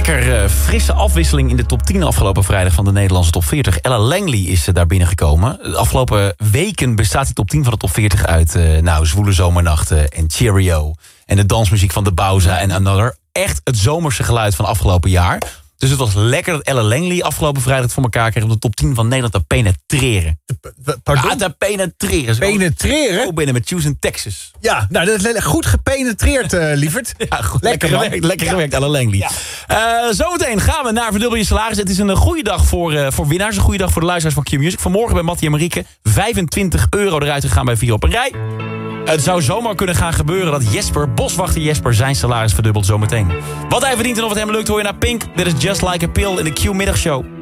Lekker frisse afwisseling in de top 10 afgelopen vrijdag van de Nederlandse top 40. Ella Langley is daar binnengekomen. De afgelopen weken bestaat die top 10 van de top 40 uit Zwoele Zomernachten en Cheerio. En de dansmuziek van de Bauza en Another. Echt het zomerse geluid van afgelopen jaar. Dus het was lekker dat Ella Langley afgelopen vrijdag het voor elkaar kreeg om de top 10 van Nederland te penetreren. Pardon? Ja, te penetreren. Penetreren? Zo binnen met Choose in Texas. Ja, nou, dat is goed gepenetreerd, lieverd. Ja, goed, lekker gewerkt, Ella Langley. Ja. Zometeen gaan we naar Verdubbel je salaris. Het is een goede dag voor winnaars. Een goede dag voor de luisteraars van Q-Music. Vanmorgen bij Mattie en Marieke €25 eruit gegaan bij 4 op een rij. Het zou zomaar kunnen gaan gebeuren dat boswachter Jesper, zijn salaris verdubbelt zometeen. Wat hij verdient en of het hem lukt hoor je naar Pink. Dit is Just Like a Pill in de Q-middagshow.